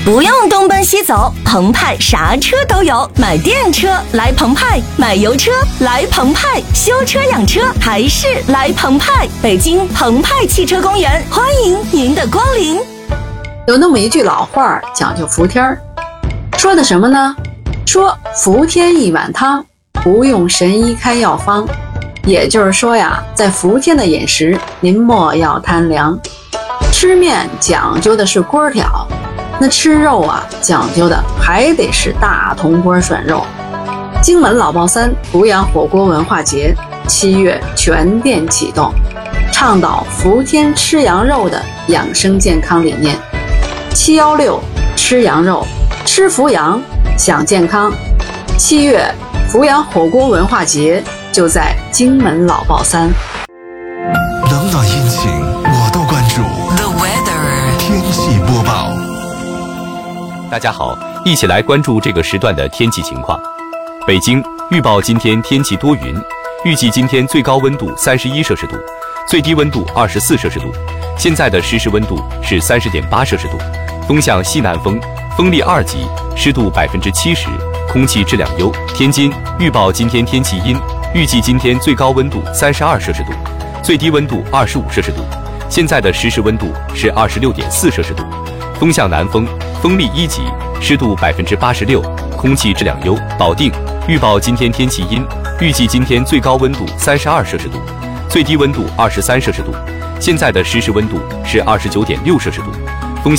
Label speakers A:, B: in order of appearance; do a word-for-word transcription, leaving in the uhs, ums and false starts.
A: 不用东奔西走，澎湃啥车都有。买电车来澎湃，买油车来澎湃，修车养车还是来澎湃。北京澎湃汽车公园，欢迎您的光临。
B: 有那么一句老话讲究服天儿，说的什么呢？说服天一碗汤，不用神医开药方。也就是说呀，在服天的饮食，您莫要贪凉。吃面讲究的是锅挑，那吃肉啊，讲究的还得是大铜锅涮肉。荆门老爆三阜阳火锅文化节七月全店启动，倡导服天吃羊肉的养生健康理念。七一六吃羊肉，吃伏羊享健康。七月阜阳火锅文化节就在荆门老爆三。
C: 冷暖阴晴我都关注。
D: The weather
C: 天气播报。
E: 大家好，一起来关注这个时段的天气情况。北京预报今天天气多云，预计今天最高温度三十一摄氏度，最低温度二十四摄氏度。现在的实时温度是三十点八摄氏度，风向西南风，风力二级，湿度百分之七十，空气质量优。天津预报今天天气阴，预计今天最高温度三十二摄氏度，最低温度二十五摄氏度。现在的实时温度是二十六点四摄氏度，风向南风，风力一级，湿度百分之八十六，空气质量优。保定预报今天天气阴，预计今天最高温度三十二摄氏度，最低温度二十三摄氏度。现在的实时温度是二十九点六摄氏度，